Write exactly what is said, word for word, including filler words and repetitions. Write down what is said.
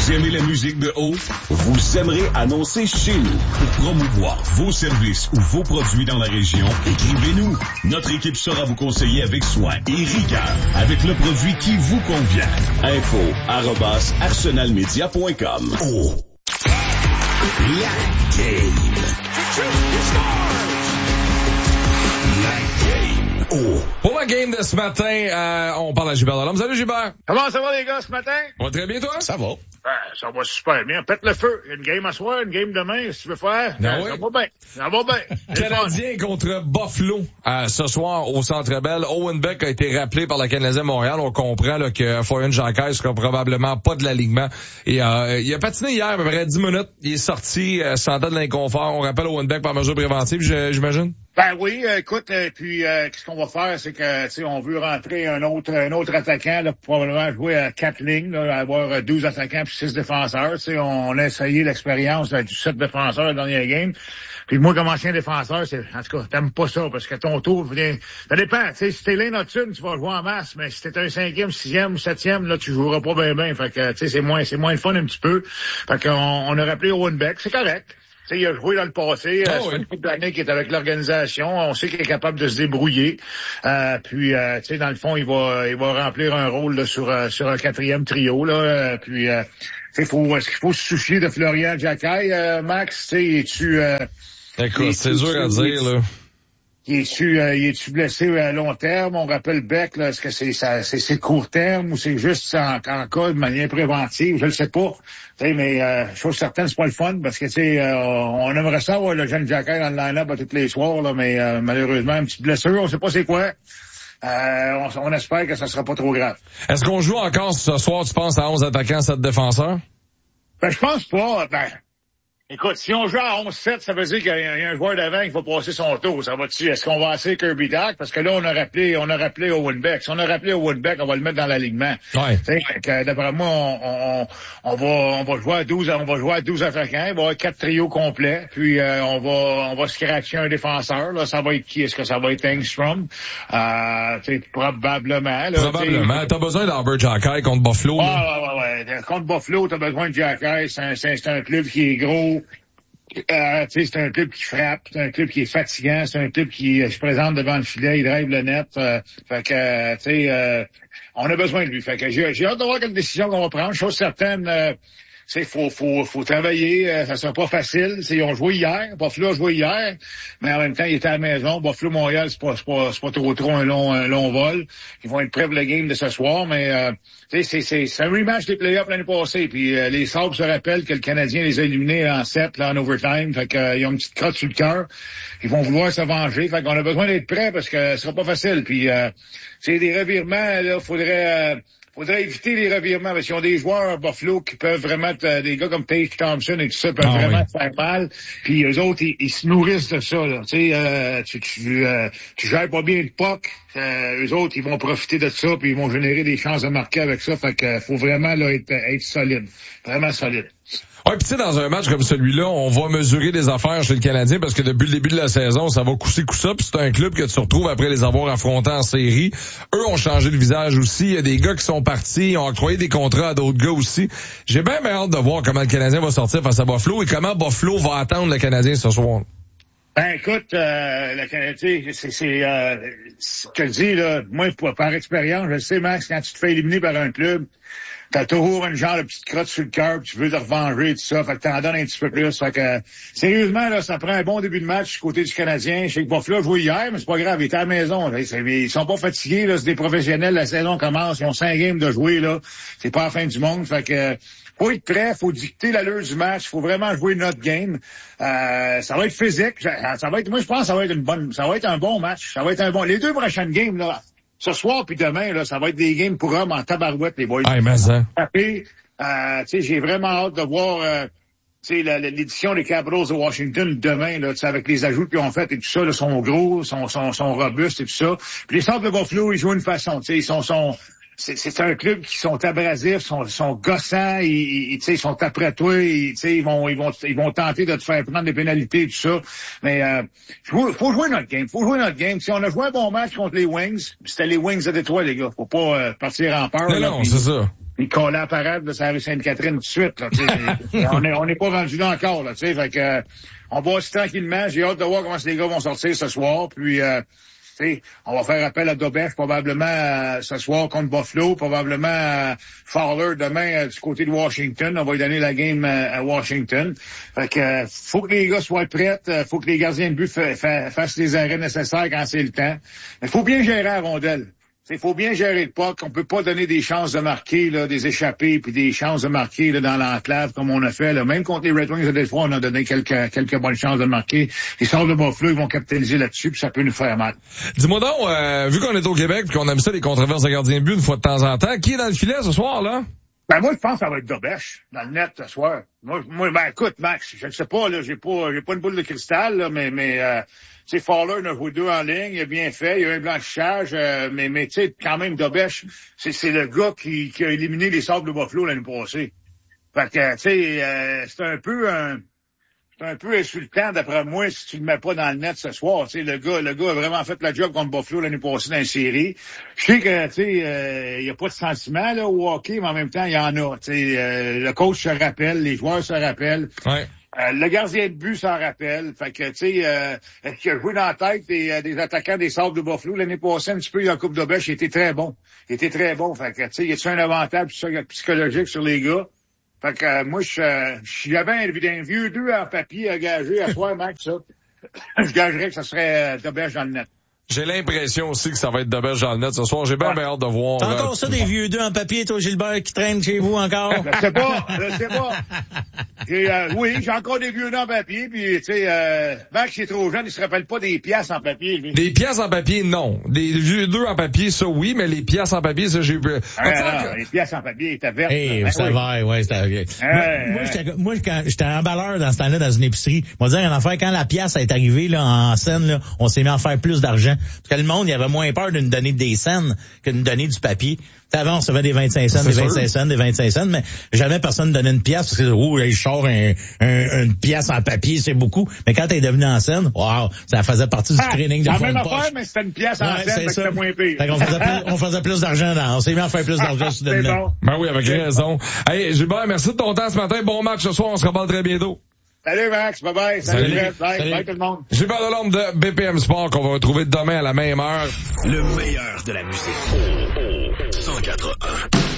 Vous aimez la musique de haut? Vous aimerez annoncer chez nous. Pour promouvoir vos services ou vos produits dans la région, écrivez-nous. Notre équipe saura vous conseiller avec soin et rigueur, avec le produit qui vous convient. Info arobase arsenalmedia point com. Oh! La game. La game. Oh! Pour la game de ce matin, euh, on parle à Gilbert Delhomme. Salut Gilbert! Comment ça va les gars ce matin? Va très bien toi? Ça va. Ben, ça va super bien. Pète le feu. Il y a une game à soir, une game demain. Qu'est-ce que tu veux faire? Ben ben, oui. Ça va bien. Ça va bien. Canadien contre Buffalo euh, ce soir au Centre Bell. Owen Beck a été rappelé par la Canadienne Montréal. On comprend là, que Florian Jacquet sera probablement pas de l'alignement. Et euh, il a patiné hier à peu près dix minutes. Il est sorti, euh, sentant de l'inconfort. On rappelle Owen Beck par mesure préventive, j'imagine? Ben oui, euh, écoute, euh, puis euh, qu'est-ce qu'on va faire, c'est que tu sais, on veut rentrer un autre un autre attaquant, là, pour probablement jouer à quatre lignes, là, avoir douze attaquants puis six défenseurs. Tu sais, on, on a essayé l'expérience là, du sept défenseurs dans la dernière game. Puis moi, comme ancien défenseur, c'est en tout cas, t'aimes pas ça, parce que ton tour vient. Ça dépend. Tu sais, si t'es l'un notre une, tu vas jouer en masse, mais si t'es un cinquième, sixième ou septième, là, tu joueras pas bien bien. Fait que tu sais, c'est moins c'est moins le fun un petit peu. Fait qu'on on a rappelé Owen Beck, c'est correct. Tu sais, il a joué dans le passé, oh, euh, oui. c'est une couple d'années qu'il est avec l'organisation, on sait qu'il est capable de se débrouiller. Euh, puis, euh, tu sais, dans le fond, il va il va remplir un rôle là, sur euh, sur un quatrième trio. Là, euh, puis, euh, il faut est-ce qu'il faut se soucier de Florian Jacquet, euh, Max? Tu sais, es-tu... Euh, Écoute, c'est dur à dire, là. Il est-tu euh, est-tu blessé à long terme? On rappelle Beck, là, est-ce que c'est ça c'est, c'est court terme ou c'est juste en, en cas de manière préventive? Je le sais pas. T'sais, mais euh, chose certaine, c'est pas le fun parce que tu sais, euh, on aimerait ça avoir le jeune Jacquet dans le line-up à tous les soirs, là, mais euh, malheureusement, une petite blessure, on sait pas c'est quoi. Euh, on, on espère que ça sera pas trop grave. Est-ce qu'on joue encore ce soir, tu penses, à onze attaquants, sept défenseurs? Ben, je pense pas. Ben, écoute, si on joue à onze sept, ça veut dire qu'il y a, il y a un joueur d'avant qui va passer son tour. Ça va-tu? Est-ce qu'on va essayer Kirby Dach? Parce que là, on a rappelé, on a rappelé Owen Beck. Si on a rappelé Owen Beck, on va le mettre dans l'alignement. Ouais. Tu sais, d'après moi, on, on, on va, on va jouer à douze, on va jouer à douze attaquants. Il va y avoir quatre trios complets. Puis, euh, on va, on va scratcher un défenseur. Là, ça va être qui? Est-ce que ça va être Engstrom? Euh, tu sais, probablement, là. Probablement. T'as besoin d'Albert Jacquet contre Buffalo, Ah, là. ouais, ouais, ouais. Contre Buffalo, t'as besoin de Jacquet. C'est un, c'est, c'est un club qui est gros. Euh, tu sais, c'est un club qui frappe, c'est un club qui est fatigant, c'est un club qui euh, se présente devant le filet, il drive le net. Euh, fait que, euh, tu sais, euh, on a besoin de lui. Fait que j'ai, j'ai hâte de voir quelle décision qu'on va prendre. Chose certaine, euh, tu sais, faut, faut, faut travailler. Euh, ça sera pas facile. C'est, ils ont joué hier. Buffalo a joué hier, mais en même temps, ils étaient à la maison. Buffalo Montréal, c'est pas, c'est pas, c'est pas trop trop un long, un long vol. Ils vont être prêts pour le game de ce soir, mais euh, tu sais, c'est, c'est, c'est un rematch des playoffs l'année passée. Puis euh, les Sabres se rappellent que le Canadien les a éliminés en sept, là, en overtime. Fait qu'ils euh, ont une petite crotte sur le cœur. Ils vont vouloir se venger. Fait qu'on a besoin d'être prêts parce que ce sera pas facile. Puis euh, c'est des revirements, là, faudrait. Euh, Faudrait éviter les revirements parce qu'ils ont des joueurs à Buffalo qui peuvent vraiment, te, des gars comme Tage Thompson et tout ça, peuvent ah, vraiment oui. te faire mal. Puis eux autres, ils, ils se nourrissent de ça. Là. Tu sais, euh, tu, tu, euh, tu gères pas bien le puck. Euh, eux autres, ils vont profiter de ça puis ils vont générer des chances de marquer avec ça. Fait que faut vraiment là, être, être solide. Vraiment solide. Ouais, pis tu sais, dans un match comme celui-là, on va mesurer des affaires chez le Canadien parce que depuis le début de la saison, ça va cousser coussa, puis c'est un club que tu retrouves après les avoir affrontés en série. Eux ont changé de visage aussi. Il y a des gars qui sont partis, ils ont octroyé des contrats à d'autres gars aussi. J'ai bien, bien hâte de voir comment le Canadien va sortir face à Buffalo et comment Buffalo va attendre le Canadien ce soir. Ben écoute, euh, le Canadien, c'est, c'est euh, ce que je dis, là, moi, par expérience, je sais, Max, quand tu te fais éliminer par un club, t'as toujours une genre de petite crotte sur le cœur, tu veux te revenger, tout ça, fait que t'en donnes un petit peu plus. Fait que, sérieusement, là, ça prend un bon début de match du côté du Canadien. Je sais que Buffalo a joué hier, mais c'est pas grave, ils étaient à la maison. Là. Ils sont pas fatigués, là, c'est des professionnels, la saison commence, ils ont cinq games de jouer, là. C'est pas la fin du monde. Fait que, faut être prêt, faut dicter l'allure du match, faut vraiment jouer notre game. Euh, ça va être physique, ça va être, moi je pense que ça va être une bonne, ça va être un bon match, ça va être un bon. Les deux prochaines games, là, ce soir puis demain, là, ça va être des games pour hommes en tabarouette, les boys. Hey, mais ça. Euh, tu sais, j'ai vraiment hâte de voir, euh, tu sais, la, la, l'édition des Capitals de Washington demain, là, tu sais, avec les ajouts qu'ils ont fait et tout ça, là, sont gros, sont, sont, sont robustes et tout ça. Puis les Sabres de Buffalo, ils jouent une façon, tu sais, ils sont, sont, c'est, c'est un club qui sont abrasifs, sont, sont gossants, ils, ils, ils sont après toi, ils, ils vont, ils vont, ils vont tenter de te faire prendre des pénalités et tout ça. Mais euh, faut, faut jouer notre game, faut jouer notre game. Si on a joué un bon match contre les Wings, c'était les Wings de Détroit, les gars. Faut pas euh, partir en peur. Non, là, non, pis, c'est ça. il collait à parade de sa rue Sainte-Catherine tout de suite, là, tu sais. on est, on n'est pas rendu là encore, là, tu sais. Fait que, euh, on va aussi tranquillement. J'ai hâte de voir comment les gars vont sortir ce soir. Puis, euh, tu sais, on va faire appel à Dobech probablement euh, ce soir contre Buffalo, probablement euh, Fowler demain euh, du côté de Washington. On va lui donner la game euh, à Washington. Fait que, euh, faut que les gars soient prêts. Euh, faut que les gardiens de but fa- fa- fassent les arrêts nécessaires quand c'est le temps. Mais faut bien gérer la rondelle. Il faut bien gérer le puck. On peut pas donner des chances de marquer, là, des échappées, puis des chances de marquer là, dans l'enclave comme on a fait. Là. Même contre les Red Wings, des fois, on a donné quelques quelques bonnes chances de marquer. Les Sabres de Buffalo, ils vont capitaliser là-dessus, puis ça peut nous faire mal. Dis-moi donc, euh, vu qu'on est au Québec puis qu'on aime ça, les controverses de gardien de but une fois de temps en temps, qui est dans le filet ce soir, là? Ben moi, je pense que ça va être Dobech dans le net ce soir. Moi, moi ben écoute, Max, je ne sais pas, là, j'ai pas j'ai pas une boule de cristal, là, mais mais euh, tu sais, Fowler a joué deux en ligne, il a bien fait, il y a eu un blanchissage, euh, mais mais tu sais, quand même, Dobech, c'est c'est le gars qui, qui a éliminé les Sabres de Buffalo l'année passée. Fait que, tu sais, euh, c'est un peu un c'est un peu insultant, d'après moi, si tu le mets pas dans le net ce soir. Tu sais, le gars, le gars a vraiment fait la job contre Buffalo l'année passée dans la série. Je sais que, tu sais, euh, il y a pas de sentiment, là, au hockey, mais en même temps, il y en a. Tu sais, euh, le coach se rappelle, les joueurs se rappellent. Ouais. Euh, le gardien de but s'en rappelle. Fait que, tu sais, euh, qui a joué dans la tête des, des attaquants des Sabres de Buffalo l'année passée, un petit peu, il y a Coupe de Bêche, il était très bon. Il était très bon. Fait que, tu sais, il y a-tu un avantage psychologique sur les gars? Fait que euh, moi, je si j'avais un, un vieux deux en papier à gager à soir, Max, ça, je gagerais que ça serait euh, Dobech dans le net. J'ai l'impression aussi que ça va être Dobech dans le net ce soir. J'ai bien, ouais. bien hâte de voir. T'as encore euh, ça, des vieux deux en papier, toi, Gilbert, qui traînent chez vous encore? Je sais pas, je sais pas. J'ai, euh, oui, j'ai encore des vieux deux en papier, puis tu sais, euh, Max, il est trop jeune, il se rappelle pas des pièces en papier. Lui. Des pièces en papier, non. Des vieux deux en papier, ça oui, mais les pièces en papier, ça j'ai... Ah, non, les pièces en papier étaient vertes. Hey, hein, c'était oui. vert, ouais, c'était vert. Euh, moi, moi, j'étais, moi, quand j'étais emballeur dans ce temps-là dans une épicerie. On va dire une affaire, quand la pièce est arrivée, là, en scène, là, on s'est mis à faire plus d'argent. Parce que le monde, il avait moins peur de nous donner des scènes que de nous donner du papier. Avant, on recevait des vingt-cinq cents, des vingt-cinq cents, des vingt-cinq cents, mais jamais personne ne donnait une pièce parce que, oh, je sors un, un, une pièce en papier, c'est beaucoup. Mais quand t'es devenu en scène, wow, ça faisait partie du ah, training de fond de même poche. affaire, mais c'était une pièce en ouais, scène, donc c'était moins pire. Fait qu'on faisait plus, on faisait plus d'argent dans, on s'est mis à faire plus d'argent sur le bon. Ben oui, avec raison. Hey, Gilbert, merci de ton temps ce matin. Bon match ce soir, on se reparle très bientôt. Salut Max, bye bye. Salut, Salut. Salut. Bye. Salut. Bye tout le monde. Gilbert Delorme de B P M Sport qu'on va retrouver demain à la même heure. Le meilleur de la musique. cent quatre un.